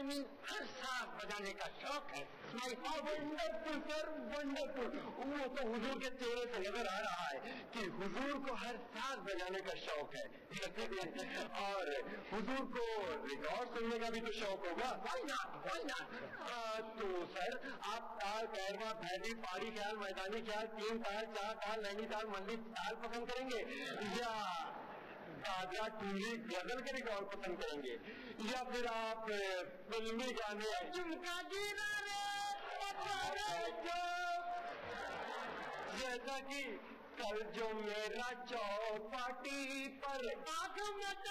Mean हर साथ बजाने का शौक है। Wonderful sir, wonderful. वो तो हुजूर के चेहरे से नजर आ रहा है कि हुजूर को हर साथ बजाने का शौक है और हुजूर को रिकॉर्ड सुनने का भी तो शौक होगा। तो सर आप ताल, कैरवा, भैरवी, पहाड़ी ख्याल, मैदानी ख्याल, 3 ताल, 4 ताल, नैनीताल, मंडी ताल पसंद करेंगे या दादरा, टूली, गजल के रिकॉर्ड पसंद करेंगे या फिर आप फिल्मी गाने झुमका गिरा जैसा कि कल जो मेरा चौपाटी पर